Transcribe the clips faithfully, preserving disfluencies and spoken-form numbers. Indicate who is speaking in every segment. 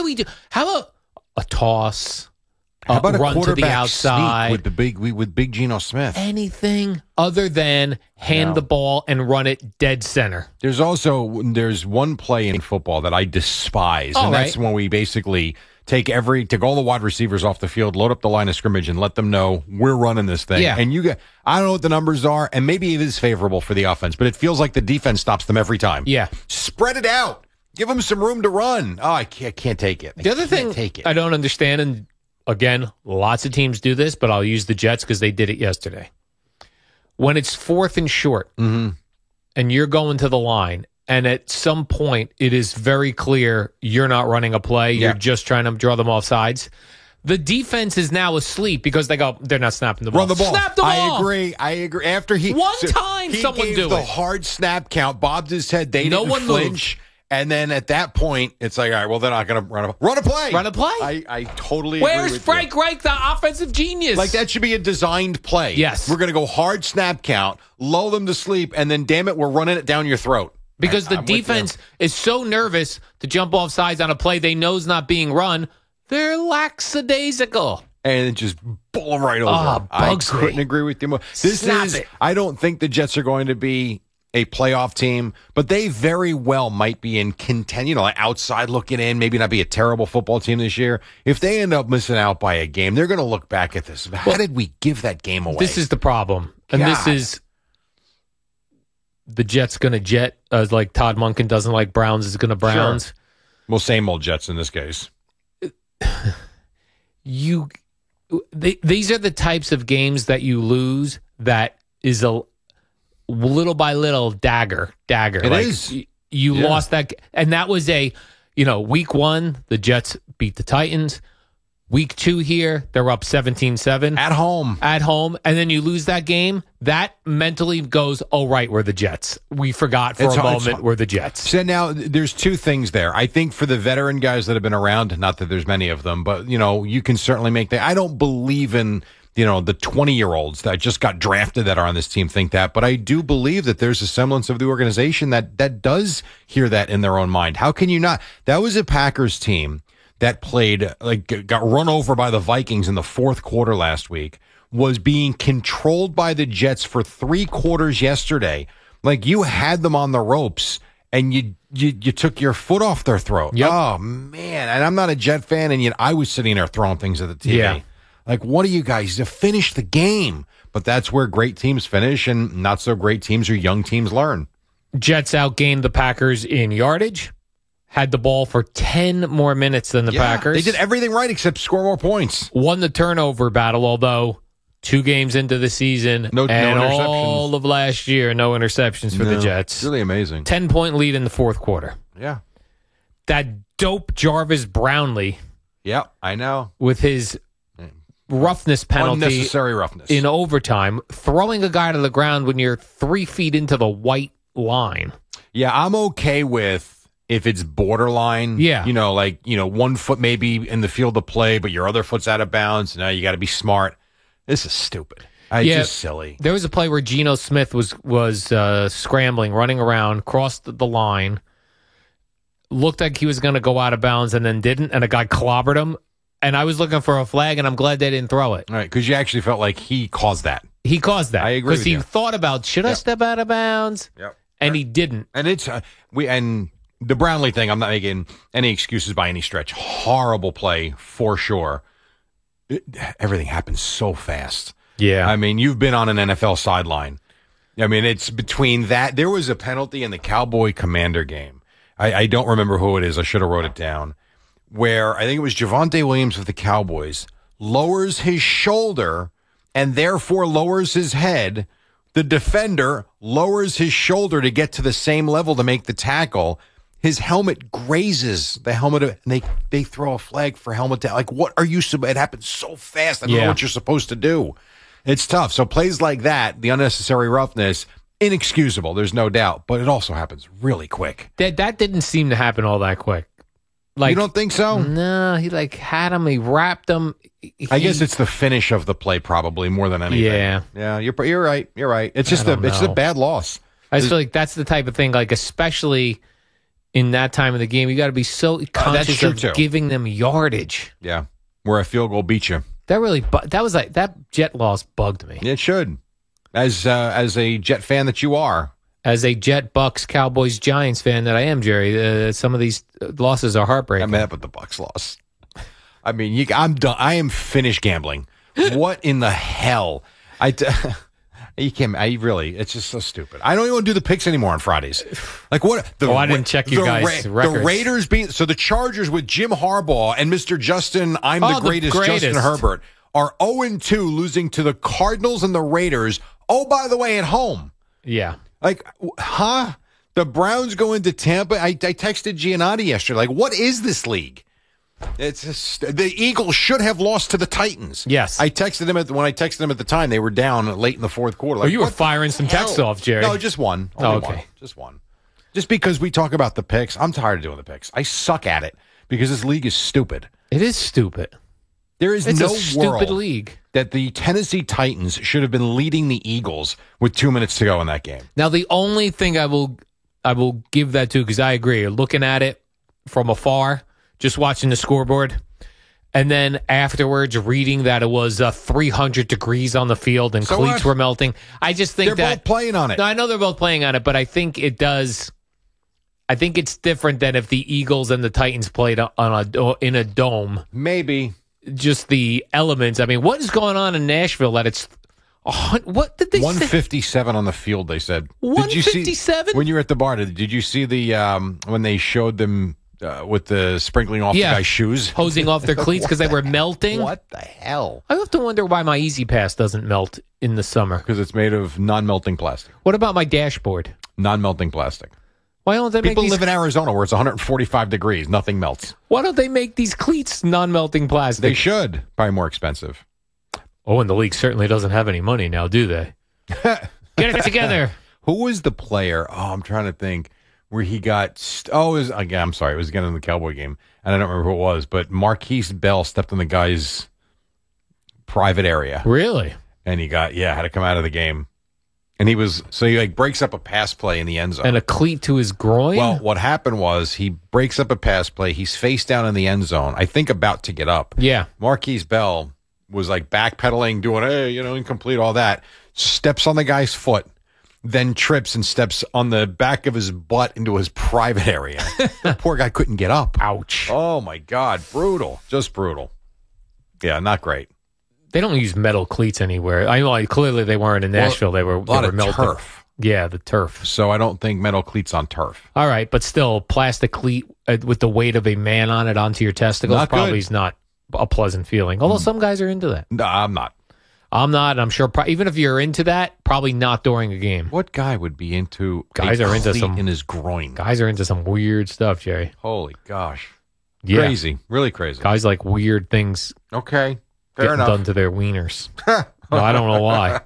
Speaker 1: we do? How about a toss?
Speaker 2: How about
Speaker 1: a
Speaker 2: a
Speaker 1: run to the
Speaker 2: quarterback
Speaker 1: outside
Speaker 2: sneak with the big with Big Geno Smith?
Speaker 1: Anything other than hand
Speaker 2: No.
Speaker 1: the ball and run it dead center.
Speaker 2: There's also there's one play in football that I despise,
Speaker 1: All
Speaker 2: and that's
Speaker 1: right.
Speaker 2: when we basically take every take all the wide receivers off the field, load up the line of scrimmage, and let them know we're running this thing.
Speaker 1: Yeah.
Speaker 2: And you get I don't know what the numbers are, and maybe it is favorable for the offense, but it feels like the defense stops them every time.
Speaker 1: Yeah.
Speaker 2: Spread it out. Give them some room to run. Oh, I can't, I can't take it. I
Speaker 1: The other
Speaker 2: can't
Speaker 1: thing
Speaker 2: take it.
Speaker 1: I don't understand, and again, lots of teams do this, but I'll use the Jets because they did it yesterday. When it's fourth and short,
Speaker 2: Mm-hmm.
Speaker 1: and you're going to the line, and at some point it is very clear you're not running a play,
Speaker 2: Yeah.
Speaker 1: you're just trying to draw them off sides. The defense is now asleep because they go, they're not snapping the ball.
Speaker 2: Run the ball.
Speaker 1: Snap the ball.
Speaker 2: I agree. I agree. After he
Speaker 1: One time
Speaker 2: he
Speaker 1: someone
Speaker 2: gave
Speaker 1: do
Speaker 2: the
Speaker 1: it.
Speaker 2: hard snap count, bobbed his head. They
Speaker 1: No
Speaker 2: didn't
Speaker 1: one
Speaker 2: flinch. And then at that point, it's like, all right, well, they're not going to run a run a play.
Speaker 1: Run a play.
Speaker 2: I, I totally
Speaker 1: Where's
Speaker 2: agree with
Speaker 1: Frank
Speaker 2: you.
Speaker 1: Reich, the offensive genius?
Speaker 2: Like, that should be a designed play.
Speaker 1: Yes.
Speaker 2: We're going to go hard snap count, lull them to sleep, and then, damn it, we're running it down your throat.
Speaker 1: Because
Speaker 2: I-
Speaker 1: the
Speaker 2: I'm with you.
Speaker 1: defense is so nervous to jump off sides on a play they know is not being run, they're lackadaisical.
Speaker 2: And it just pull them right over.
Speaker 1: Ah,
Speaker 2: I
Speaker 1: bugs me.
Speaker 2: couldn't agree with you more. This
Speaker 1: Snap
Speaker 2: is,
Speaker 1: it.
Speaker 2: I don't think the Jets are going to be a playoff team, but they very well might be in contention, you know, like outside looking in, maybe not be a terrible football team this year. If they end up missing out by a game, they're going to look back at this. How
Speaker 1: Well,
Speaker 2: did we give that game away?
Speaker 1: This is the problem. And this
Speaker 2: God.
Speaker 1: is the Jets going to jet, as like Todd Monken doesn't like Browns is going to Browns.
Speaker 2: well, same old Jets in this case.
Speaker 1: You, they, these are the types of games that you lose that is a little by little dagger, dagger.
Speaker 2: It
Speaker 1: like,
Speaker 2: is.
Speaker 1: y- You
Speaker 2: Yeah.
Speaker 1: lost that, and that was a, you know, week one, the Jets beat the Titans. Week two here, they're up seventeen seven.
Speaker 2: At home.
Speaker 1: At home, and then you lose that game, that mentally goes, oh, right, we're the Jets. We forgot for
Speaker 2: It's
Speaker 1: a
Speaker 2: hard- it's
Speaker 1: moment
Speaker 2: hard.
Speaker 1: we're the Jets.
Speaker 2: So now there's two things there. I think for the veteran guys that have been around, not that there's many of them, but you know, you can certainly make that. I don't believe in, you know, the twenty year olds that just got drafted that are on this team think that, but I do believe that there's a semblance of the organization that that does hear that in their own mind. How can you not? That was a Packers team that played, like, got run over by the Vikings in the fourth quarter last week, was being controlled by the Jets for three quarters yesterday. Like, you had them on the ropes, and you you, you took your foot off their throat.
Speaker 1: Yep.
Speaker 2: Oh, man. And I'm not a Jet fan, and yet I was sitting there throwing things at the T V.
Speaker 1: Yeah.
Speaker 2: Like, what are you guys to finish the game? But that's where great teams finish, and not so great teams or young teams learn.
Speaker 1: Jets outgained the Packers in yardage, had the ball for ten more minutes than the
Speaker 2: Yeah,
Speaker 1: Packers.
Speaker 2: They did everything right except score more points.
Speaker 1: Won the turnover battle, although two games into the season
Speaker 2: No- no
Speaker 1: and
Speaker 2: interceptions.
Speaker 1: all of last year, no interceptions for the
Speaker 2: No,
Speaker 1: Jets.
Speaker 2: It's really amazing.
Speaker 1: ten-point lead in the fourth quarter.
Speaker 2: Yeah.
Speaker 1: That dope Jarvis Brownlee
Speaker 2: Yeah, I know.
Speaker 1: with his roughness penalty
Speaker 2: Unnecessary roughness.
Speaker 1: in overtime, throwing a guy to the ground when you're three feet into the white line.
Speaker 2: Yeah, I'm okay with if it's borderline.
Speaker 1: Yeah.
Speaker 2: You know, like, you know, one foot maybe in the field of play, but your other foot's out of bounds. Now you got to be smart. This is stupid. It's
Speaker 1: Yeah.
Speaker 2: just silly.
Speaker 1: There was a play where Geno Smith was was uh, scrambling, running around, crossed the line, looked like he was going to go out of bounds, and then didn't, and a guy clobbered him. And I was looking for a flag, and I'm glad they didn't throw it.
Speaker 2: All right, because you actually felt like he caused that.
Speaker 1: He caused that.
Speaker 2: I agree
Speaker 1: Because
Speaker 2: with
Speaker 1: he
Speaker 2: you.
Speaker 1: thought about, should I
Speaker 2: Yep.
Speaker 1: step out of bounds?
Speaker 2: Yep.
Speaker 1: And he didn't.
Speaker 2: And it's uh, we and the Brownlee thing. I'm not making any excuses by any stretch. Horrible play for sure. It, everything happens so fast.
Speaker 1: Yeah.
Speaker 2: I mean, you've been on an N F L sideline. I mean, it's between that. There was a penalty in the Cowboy Commander game. I, I don't remember who it is. I should have wrote it down. Where I think it was Javonte Williams of the Cowboys lowers his shoulder and therefore lowers his head. The defender lowers his shoulder to get to the same level to make the tackle. His helmet grazes the helmet, of, and they they throw a flag for helmet down. Like, what are you? sup- It happens so fast. I don't
Speaker 1: Yeah.
Speaker 2: know what you're supposed to do. It's tough. So plays like that, the unnecessary roughness, inexcusable. There's no doubt, but it also happens really quick.
Speaker 1: That that didn't seem to happen all that quick. Like,
Speaker 2: You don't think so?
Speaker 1: No, he like had him, he wrapped him.
Speaker 2: I
Speaker 1: He-
Speaker 2: guess it's the finish of the play, probably more than anything.
Speaker 1: Yeah.
Speaker 2: yeah. You're you're right. You're right. It's just
Speaker 1: I
Speaker 2: a
Speaker 1: don't
Speaker 2: it's a
Speaker 1: know.
Speaker 2: bad loss.
Speaker 1: I just feel like that's the type of thing, like especially in that time of the game. You got to be so conscious
Speaker 2: true,
Speaker 1: of
Speaker 2: too.
Speaker 1: giving them yardage.
Speaker 2: Yeah, where a field goal beat you.
Speaker 1: That really, bu- that was like, that Jet loss bugged me.
Speaker 2: It should. As uh, as a Jet fan that you are.
Speaker 1: As a Jet, Bucks, Cowboys, Giants fan that I am, Jerry, uh, some of these losses are heartbreaking.
Speaker 2: I'm mad with the Bucks loss. I mean, you, I'm done. I am finished gambling. What in the hell? I d- you can't. I really. It's just so stupid. I don't even want to do the picks anymore on Fridays. Like what? The,
Speaker 1: Oh, I didn't check you
Speaker 2: the
Speaker 1: guys'
Speaker 2: the
Speaker 1: records.
Speaker 2: Raiders beat. So the Chargers with Jim Harbaugh and Mister Justin. I'm
Speaker 1: Oh,
Speaker 2: the
Speaker 1: the
Speaker 2: greatest,
Speaker 1: greatest.
Speaker 2: Justin Herbert are oh and two, losing to the Cardinals and the Raiders. Oh, by the way, at home.
Speaker 1: Yeah.
Speaker 2: Like, huh? The Browns go into Tampa. I, I texted Giannotti yesterday. Like, what is this league? It's just, the Eagles should have lost to the Titans.
Speaker 1: Yes.
Speaker 2: I texted them at when I texted them at the time. They were down late in the fourth quarter. Like,
Speaker 1: Oh, you were
Speaker 2: what the
Speaker 1: firing some
Speaker 2: hell?
Speaker 1: texts off, Jerry.
Speaker 2: No, just one.
Speaker 1: Oh,
Speaker 2: Only
Speaker 1: okay.
Speaker 2: one. Just one. Just because we talk about the picks, I'm tired of doing the picks. I suck at it because this league is stupid.
Speaker 1: It is stupid.
Speaker 2: There is
Speaker 1: It's
Speaker 2: no
Speaker 1: a stupid
Speaker 2: world
Speaker 1: league.
Speaker 2: that the Tennessee Titans should have been leading the Eagles with two minutes to go in that game.
Speaker 1: Now, the only thing I will I will give that to, because I agree, looking at it from afar, just watching the scoreboard, and then afterwards reading that it was uh, three hundred degrees on the field and
Speaker 2: So
Speaker 1: cleats
Speaker 2: what?
Speaker 1: were melting. I just think
Speaker 2: They're
Speaker 1: that
Speaker 2: both playing on it.
Speaker 1: No, I know they're both playing on it, but I think it does. I think it's different than if the Eagles and the Titans played on a in a dome.
Speaker 2: Maybe.
Speaker 1: Just the elements. I mean, what is going on in Nashville that it's a hun- what did they
Speaker 2: one
Speaker 1: say?
Speaker 2: fifty-seven on the field, they said. Did you
Speaker 1: one
Speaker 2: see
Speaker 1: fifty-seven?
Speaker 2: when you were at the bar? Did, did you see the um, when they showed them uh, with the sprinkling off
Speaker 1: Yeah.
Speaker 2: the guy's shoes,
Speaker 1: Hosing off their cleats because they were melting.
Speaker 2: What the hell?
Speaker 1: I have to wonder why my Easy Pass doesn't melt in the summer.
Speaker 2: Because it's made of non-melting plastic.
Speaker 1: What about my dashboard?
Speaker 2: Non-melting plastic.
Speaker 1: Why don't they
Speaker 2: People
Speaker 1: make
Speaker 2: live
Speaker 1: these,
Speaker 2: in Arizona where it's one forty-five degrees, nothing melts.
Speaker 1: Why don't they make these cleats non-melting plastic?
Speaker 2: They should. Probably more expensive.
Speaker 1: Oh, and the league certainly doesn't have any money now, do they? Get it together.
Speaker 2: Who was the player? Oh, I'm trying to think where he got. St- oh, it was, again, I'm sorry. It was again in the Cowboy game. And I don't remember who it was, but Marquise Bell stepped in the guy's private area.
Speaker 1: Really?
Speaker 2: And he got, yeah, had to come out of the game. And he was, so he like breaks up a pass play in the end zone.
Speaker 1: And a cleat to his groin?
Speaker 2: Well, what happened was he breaks up a pass play. He's face down in the end zone, I think about to get up.
Speaker 1: Yeah.
Speaker 2: Marquise Bell was like backpedaling, doing, hey, you know, incomplete, all that. Steps on the guy's foot, then trips and steps on the back of his butt into his private area. The poor guy couldn't get up.
Speaker 1: Ouch.
Speaker 2: Oh, my God. Brutal. Just brutal. Yeah, not great.
Speaker 1: They don't use metal cleats anywhere. I know, like, clearly they weren't in Nashville. they were,
Speaker 2: A lot
Speaker 1: they were
Speaker 2: of
Speaker 1: melted.
Speaker 2: turf.
Speaker 1: Yeah, the turf.
Speaker 2: So I don't think metal cleats on turf.
Speaker 1: All right, but still, plastic cleat uh, with the weight of a man on it onto your testicles
Speaker 2: Not
Speaker 1: probably
Speaker 2: good.
Speaker 1: is not a pleasant feeling. Although some guys are into that.
Speaker 2: No, I'm not.
Speaker 1: I'm not. I'm sure. Pro- even if you're into that, probably not during a game.
Speaker 2: What guy would be into
Speaker 1: Guys
Speaker 2: a
Speaker 1: are into
Speaker 2: cleat
Speaker 1: some-
Speaker 2: in his groin?
Speaker 1: Guys are into some weird stuff, Jerry.
Speaker 2: Holy gosh.
Speaker 1: Yeah.
Speaker 2: Crazy. Really crazy.
Speaker 1: Guys like weird things
Speaker 2: Okay. Fair
Speaker 1: getting
Speaker 2: enough.
Speaker 1: done to their wieners. no, I don't know why.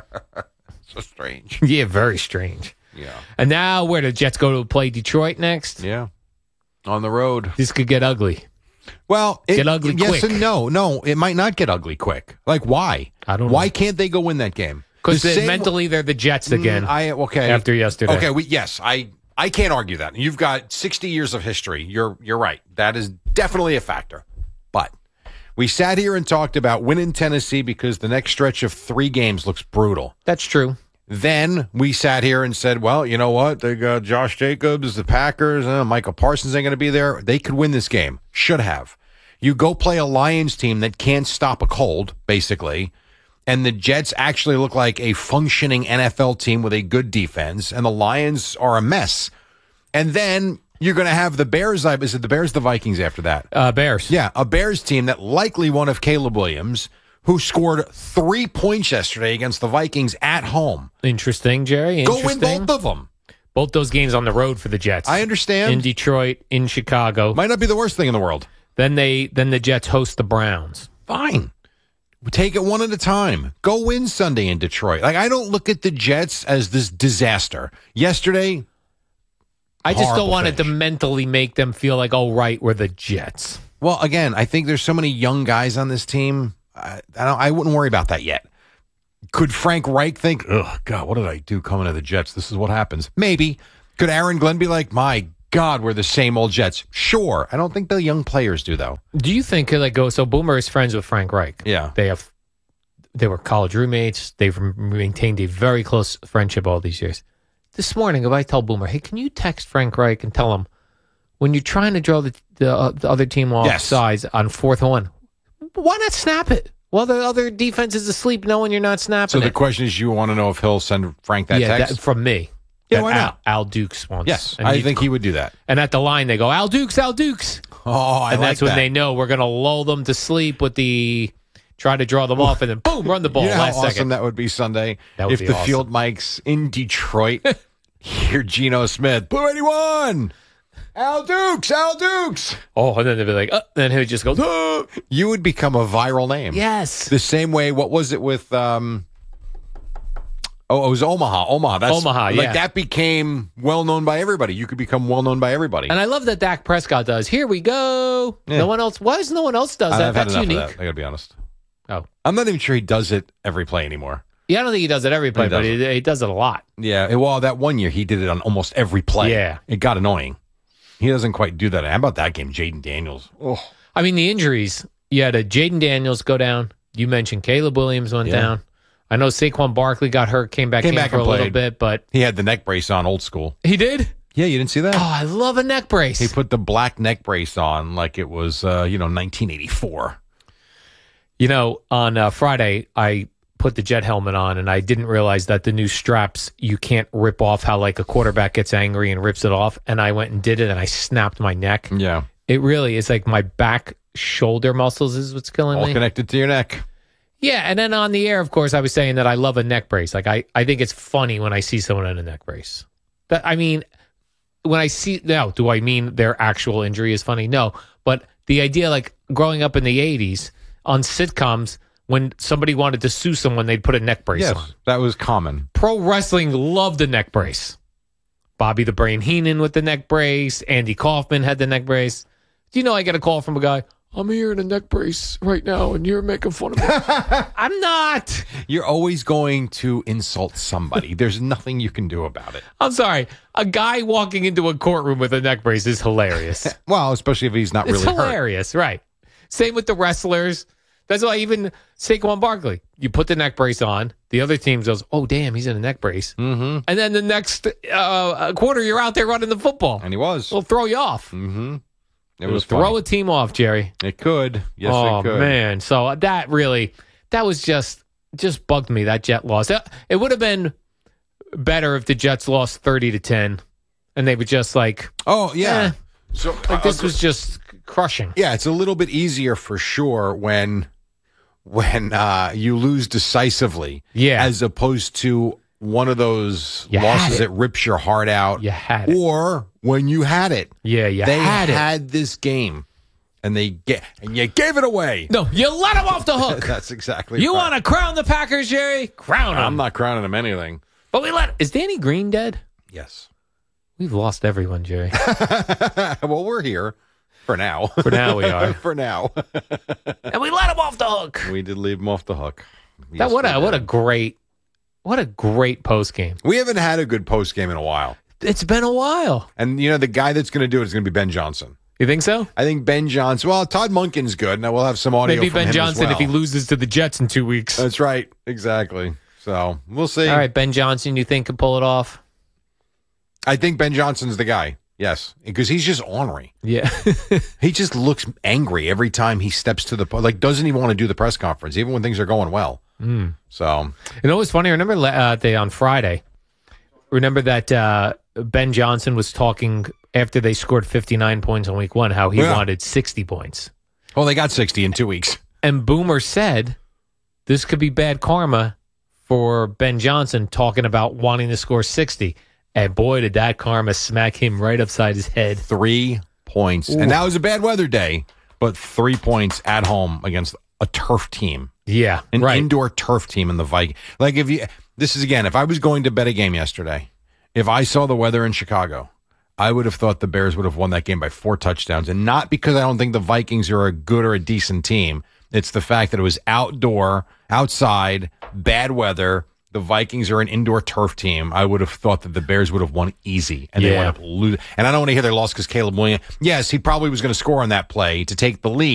Speaker 2: So strange.
Speaker 1: Yeah, very strange.
Speaker 2: Yeah.
Speaker 1: And now, where the Jets go to play Detroit next?
Speaker 2: Yeah. On the road.
Speaker 1: This could get ugly.
Speaker 2: Well, it,
Speaker 1: Get ugly
Speaker 2: yes
Speaker 1: quick.
Speaker 2: and no. No, it might not get ugly quick. Like, why?
Speaker 1: I don't know.
Speaker 2: Why can't they go win that game?
Speaker 1: Because
Speaker 2: The same-
Speaker 1: mentally they're the Jets again.
Speaker 2: Mm, I okay.
Speaker 1: after yesterday.
Speaker 2: Okay, we, yes, I I can't argue that. You've got sixty years of history. You're you're right. That is definitely a factor. But we sat here and talked about winning Tennessee because the next stretch of three games looks brutal.
Speaker 1: That's true.
Speaker 2: Then we sat here and said, well, you know what? They got Josh Jacobs, the Packers, uh, Michael Parsons ain't going to be there. They could win this game. Should have. You go play a Lions team that can't stop a cold, basically, and the Jets actually look like a functioning N F L team with a good defense, and the Lions are a mess. And then you're going to have the Bears. Is it the Bears, the Vikings after that?
Speaker 1: Uh, Bears.
Speaker 2: Yeah, a Bears team that likely one of Caleb Williams, who scored three points yesterday against the Vikings at home.
Speaker 1: Interesting, Jerry.
Speaker 2: Go win
Speaker 1: Interesting.
Speaker 2: both of them.
Speaker 1: Both those games on the road for the Jets.
Speaker 2: I understand.
Speaker 1: In Detroit, in Chicago.
Speaker 2: Might not be the worst thing in the world.
Speaker 1: Then they then the Jets host the Browns.
Speaker 2: Fine. Take it one at a time. Go win Sunday in Detroit. Like, I don't look at the Jets as this disaster. Yesterday,
Speaker 1: I just
Speaker 2: horrible
Speaker 1: don't want it to
Speaker 2: finish.
Speaker 1: mentally make them feel like, oh, right, we're the Jets.
Speaker 2: Well, again, I think there's so many young guys on this team. I, I don't. I wouldn't worry about that yet. Could Frank Reich think, oh, God, what did I do coming to the Jets? This is what happens. Maybe. Could Aaron Glenn be like, my God, we're the same old Jets. Sure. I don't think the young players do, though.
Speaker 1: Do you think like go? So Boomer is friends with Frank Reich.
Speaker 2: Yeah.
Speaker 1: They have. They were college roommates. They've maintained a very close friendship all these years. This morning, if I tell Boomer, hey, can you text Frank Reich and tell him when you're trying to draw the the, uh, the other team off
Speaker 2: Yes.
Speaker 1: sides on fourth and one, why not snap it? Well, the other defense is asleep knowing you're not snapping
Speaker 2: So the
Speaker 1: it.
Speaker 2: question is, you want to know if he'll send Frank that
Speaker 1: yeah,
Speaker 2: text?
Speaker 1: that, from me.
Speaker 2: Yeah,
Speaker 1: That
Speaker 2: why
Speaker 1: Al,
Speaker 2: not?
Speaker 1: Al Dukes wants.
Speaker 2: Yes,
Speaker 1: And
Speaker 2: I think he would do that.
Speaker 1: And at the line, they go, Al Dukes, Al Dukes.
Speaker 2: Oh, I
Speaker 1: and
Speaker 2: like
Speaker 1: that's when
Speaker 2: that.
Speaker 1: they know we're going to lull them to sleep with the try to draw them off and then boom, run the ball
Speaker 2: You know how
Speaker 1: last
Speaker 2: awesome
Speaker 1: second.
Speaker 2: that would be Sunday?
Speaker 1: That would
Speaker 2: if
Speaker 1: be
Speaker 2: the
Speaker 1: awesome.
Speaker 2: field mics in Detroit hear Geno Smith, Blue eighty-one, Al Dukes, Al Dukes.
Speaker 1: Oh, and then they'd be like, uh, then he would just go, oh.
Speaker 2: You would become a viral name.
Speaker 1: Yes.
Speaker 2: The same way, what was it with, um, oh, it was Omaha. Omaha. That's,
Speaker 1: Omaha,
Speaker 2: Like
Speaker 1: yeah.
Speaker 2: that became well known by everybody. You could become well known by everybody.
Speaker 1: And I love that Dak Prescott does. Here we go.
Speaker 2: Yeah.
Speaker 1: No one else. Why is no one else does that?
Speaker 2: I've had
Speaker 1: That's
Speaker 2: enough
Speaker 1: unique.
Speaker 2: of that, I gotta be honest.
Speaker 1: Oh.
Speaker 2: I'm not even sure he does it every play anymore.
Speaker 1: Yeah, I don't think he does it every play,
Speaker 2: He
Speaker 1: but
Speaker 2: doesn't.
Speaker 1: he, he does it a lot.
Speaker 2: Yeah, well, that one year he did it on almost every play.
Speaker 1: Yeah.
Speaker 2: It got annoying. He doesn't quite do that. How about that game, Jaden Daniels? Oh,
Speaker 1: I mean, the injuries. You had a Jaden Daniels go down. You mentioned Caleb Williams went
Speaker 2: Yeah.
Speaker 1: down. I know Saquon Barkley got hurt, came back
Speaker 2: Came
Speaker 1: in
Speaker 2: back
Speaker 1: for
Speaker 2: and
Speaker 1: a little
Speaker 2: played.
Speaker 1: bit, but
Speaker 2: he had the neck brace on, old school.
Speaker 1: he did.
Speaker 2: Yeah, you didn't see that?
Speaker 1: Oh, I love a neck brace.
Speaker 2: He put the black neck brace on like it was, uh, you know, nineteen eighty-four.
Speaker 1: You know, on uh, Friday, I put the jet helmet on, and I didn't realize that the new straps, you can't rip off how, like, a quarterback gets angry and rips it off. And I went and did it, and I snapped my neck.
Speaker 2: Yeah,
Speaker 1: It really is like my back shoulder muscles is what's killing
Speaker 2: all
Speaker 1: me.
Speaker 2: connected to your neck.
Speaker 1: Yeah, and then on the air, of course, I was saying that I love a neck brace. Like, I, I think it's funny when I see someone in a neck brace. That I mean, when I see, now, do I mean their actual injury is funny? No, but the idea, like, growing up in the eighties on sitcoms, when somebody wanted to sue someone, they'd put a neck brace
Speaker 2: Yes,
Speaker 1: on.
Speaker 2: that was common.
Speaker 1: Pro wrestling loved the neck brace. Bobby the Brain Heenan with the neck brace. Andy Kaufman had the neck brace. Do you know I get a call from a guy, I'm here in a neck brace right now, and you're making fun of me. I'm not.
Speaker 2: You're always going to insult somebody. There's nothing you can do about it.
Speaker 1: I'm sorry. A guy walking into a courtroom with a neck brace is hilarious.
Speaker 2: Well, especially if he's not
Speaker 1: It's
Speaker 2: really hurt.
Speaker 1: hilarious, right? Same with the wrestlers. That's why even Saquon Barkley, you put the neck brace on, the other team goes, oh, damn, he's in a neck brace.
Speaker 2: Mm-hmm.
Speaker 1: And then the next uh, quarter, you're out there running the football.
Speaker 2: And he was.
Speaker 1: It'll throw you off.
Speaker 2: Mm-hmm. It
Speaker 1: It'll
Speaker 2: was
Speaker 1: throw
Speaker 2: funny.
Speaker 1: a team off, Jerry.
Speaker 2: It could. Yes,
Speaker 1: oh,
Speaker 2: it could.
Speaker 1: man. So that really, that was just, just bugged me, that Jet loss. It would have been better if the Jets lost thirty to ten and they were just like,
Speaker 2: Oh, yeah.
Speaker 1: Eh.
Speaker 2: So
Speaker 1: like this
Speaker 2: uh,
Speaker 1: was just crushing.
Speaker 2: Yeah, it's a little bit easier for sure when when uh, you lose decisively,
Speaker 1: Yeah.
Speaker 2: as opposed to one of those
Speaker 1: You had
Speaker 2: losses
Speaker 1: it.
Speaker 2: that rips your heart out,
Speaker 1: You had it.
Speaker 2: or when you had it.
Speaker 1: Yeah, you
Speaker 2: they
Speaker 1: had
Speaker 2: had,
Speaker 1: it.
Speaker 2: this game, and they get and you gave it away.
Speaker 1: No, you let him off the hook.
Speaker 2: That's exactly.
Speaker 1: You
Speaker 2: right.
Speaker 1: want to crown the Packers, Jerry? Crown them.
Speaker 2: I'm not crowning them anything.
Speaker 1: But we let. Is Danny Green dead?
Speaker 2: Yes.
Speaker 1: We've lost everyone, Jerry.
Speaker 2: Well, we're here for now.
Speaker 1: For now, we are.
Speaker 2: for now.
Speaker 1: And we let him off the hook.
Speaker 2: We did leave him off the hook.
Speaker 1: That
Speaker 2: Yes,
Speaker 1: what
Speaker 2: we
Speaker 1: a what a
Speaker 2: did.
Speaker 1: great what a great post game.
Speaker 2: We haven't had a good post game in a while.
Speaker 1: It's been a while.
Speaker 2: And, you know, the guy that's going to do it is going to be Ben Johnson.
Speaker 1: You think so?
Speaker 2: I think Ben Johnson. Well, Todd Monken's good. Now we'll have some audio
Speaker 1: Maybe
Speaker 2: from
Speaker 1: Ben
Speaker 2: him
Speaker 1: Johnson
Speaker 2: as well.
Speaker 1: if he loses to the Jets in two weeks.
Speaker 2: That's right. Exactly. So we'll see.
Speaker 1: All right, Ben Johnson, you think can pull it off?
Speaker 2: I think Ben Johnson's the guy. Yes, because he's just ornery.
Speaker 1: Yeah.
Speaker 2: He just looks angry every time he steps to the po- like. Doesn't even want to do the press conference, even when things are going well.
Speaker 1: Mm.
Speaker 2: So
Speaker 1: You know what's funny? Remember uh, they on Friday. Remember that uh, Ben Johnson was talking after they scored fifty-nine points on week one, how he
Speaker 2: Yeah.
Speaker 1: wanted sixty points.
Speaker 2: well, they got sixty in two weeks.
Speaker 1: And Boomer said this could be bad karma for Ben Johnson talking about wanting to score sixty. And boy, did that karma smack him right upside his head.
Speaker 2: Three points,
Speaker 1: Ooh.
Speaker 2: and that was a bad weather day, but three points at home against a turf team.
Speaker 1: Yeah,
Speaker 2: An
Speaker 1: right.
Speaker 2: indoor turf team in the Viking. Like if you, this is again, if I was going to bet a game yesterday, if I saw the weather in Chicago, I would have thought the Bears would have won that game by four touchdowns. And not because I don't think the Vikings are a good or a decent team. It's the fact that it was outdoor, outside, bad weather. the Vikings are an indoor turf team, I would have thought that the Bears would have won easy, and they
Speaker 1: Yeah.
Speaker 2: wound up losing. And I don't want to hear they lost because Caleb Williams. Yes, he probably was going to score on that play to take the lead.